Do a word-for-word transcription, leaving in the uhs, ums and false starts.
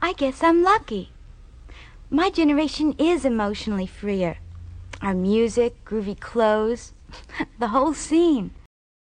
I guess I'm lucky. My generation is emotionally freer. Our music, groovy clothes, the whole scene.